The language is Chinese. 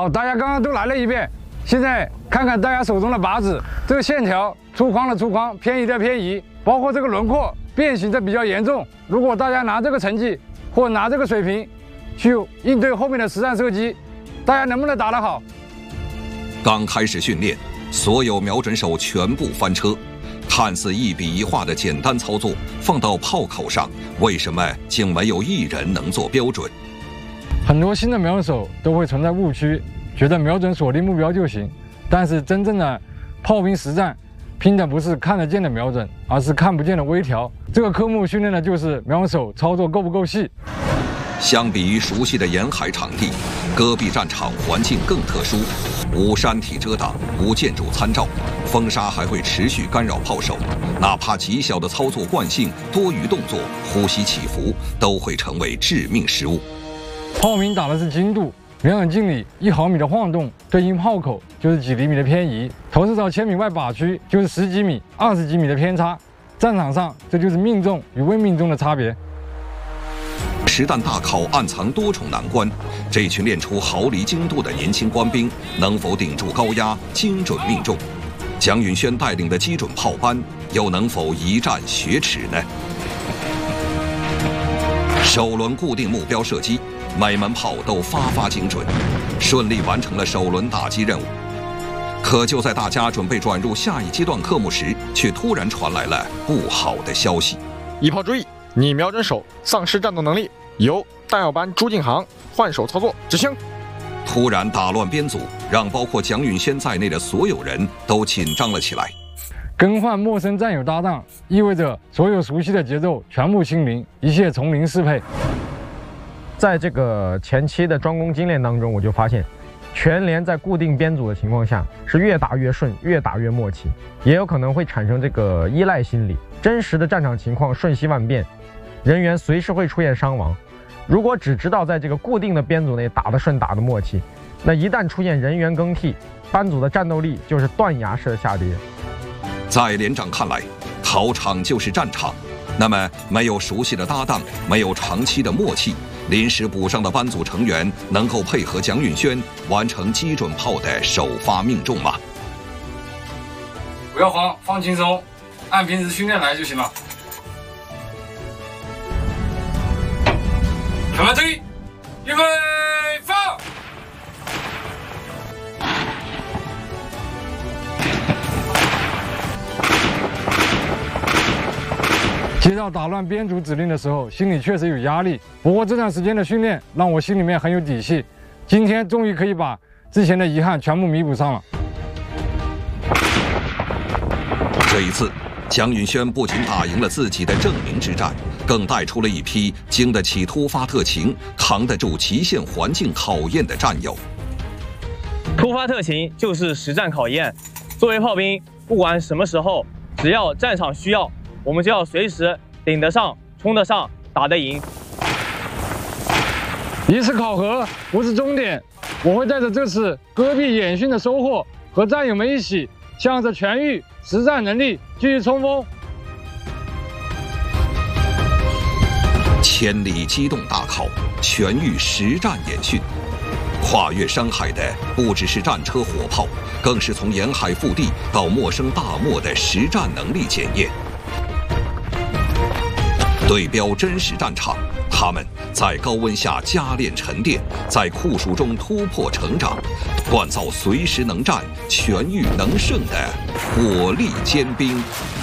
好，大家刚刚都来了一遍，现在看看大家手中的靶子，这个线条粗犷的粗犷，偏移的偏移，包括这个轮廓变形的比较严重。如果大家拿这个成绩或拿这个水平去应对后面的实战射击，大家能不能打得好？ 刚开始训练，所有瞄准手全部翻车。看似一笔一画的简单操作，放到炮口上，为什么竟没有一人能做标准？ 很多新的瞄准手都会存在误区，觉得瞄准锁定目标就行。但是真正的炮兵实战，拼的不是看得见的瞄准，而是看不见的微调。这个科目训练的就是瞄准手操作够不够细。 相比于熟悉的沿海场地，戈壁战场环境更特殊，无山体遮挡，无建筑参照，风沙还会持续干扰炮手，哪怕极小的操作惯性、多余动作、呼吸起伏，都会成为致命失误。 炮兵打的是精度，瞄准镜里1毫米的晃动，对应炮口就是几厘米的偏移；投射到1000米外靶区就是10几米、20几米的偏差。战场上，这就是命中与未命中的差别。 实弹大考暗藏多重难关，这群练出毫厘精度的年轻官兵能否顶住高压，精准命中？蒋允轩带领的基准炮班又能否一战雪耻呢？首轮固定目标射击，每门炮都发精准，顺利完成了首轮打击任务。可就在大家准备转入下一阶段科目时，却突然传来了不好的消息。 一炮注意，你瞄准手丧失战斗能力，由弹药班朱进航换手操作执行。 突然打乱编组，让包括蒋允轩在内的所有人都紧张了起来。 更换陌生战友搭档，意味着所有熟悉的节奏全部清零，一切从零适配。 在这个前期的专攻精练当中，我就发现，全连在固定编组的情况下是越打越顺，越打越默契，也有可能会产生这个依赖心理。真实的战场情况瞬息万变，人员随时会出现伤亡。如果只知道在这个固定的编组内打得顺、打得默契，那一旦出现人员更替，班组的战斗力就是断崖式的下跌。 在连长看来，考场就是战场，那么没有熟悉的搭档，没有长期的默契，临时补上的班组成员能够配合蒋允轩完成基准炮的首发命中吗？ 不要慌，放轻松，按平时训练来就行了。全班注意，预备放！接到打乱编组指令的时候，心里确实有压力。不过这段时间的训练让我心里面很有底气，今天终于可以把之前的遗憾全部弥补上了。 这一次，蒋允轩不仅打赢了自己的证明之战，更带出了一批经得起突发特情、扛得住极限环境考验的战友。 突发特情就是实战考验。作为炮兵，不管什么时候，只要战场需要，我们就要随时顶得上、冲得上、打得赢。 一次考核不是终点，我会带着这次戈壁演训的收获，和战友们一起向着全域实战能力继续冲锋。 千里机动大考，全域实战演训，跨越山海的不只是战车火炮，更是从沿海腹地到陌生大漠的实战能力检验。对标真实战场，他们在高温下加练沉淀，在酷暑中突破成长，锻造随时能战、全域能胜的火力尖兵。